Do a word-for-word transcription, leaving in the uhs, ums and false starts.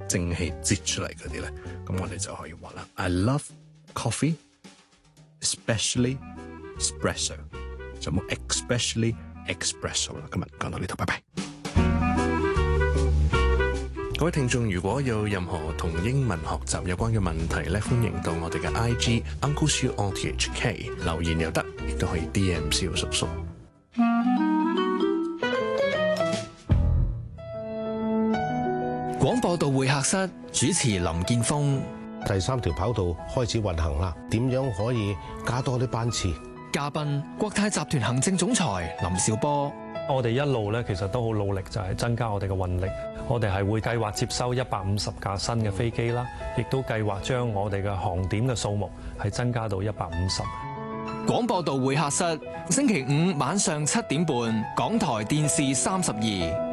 蒸汽擠出嚟嗰啲咧，咁我哋就可以話啦 I love coffee, especially espresso， 就冇 especially espresso 啦。今日講到呢度，拜拜。各位聽眾，如果有任何同英文學習有關嘅問題咧，歡迎到我哋嘅 I G Uncle Siu O T H K 留言又得，亦都可以 D M 蕭叔叔。 廣播道會客室主持林建峰。 第三條跑道開始運行啦，點樣可以加多啲班次？ 嘉賓國泰集團行政總裁林紹波。 我哋一路咧，其實都好努力，就係增加我哋嘅運力。我哋係會計劃接收一百五十架新嘅飛機啦，亦都計劃將我哋嘅航點嘅數目係增加到一百五十。 廣播道會客室，星期五晚上七點半，港台電視三十二。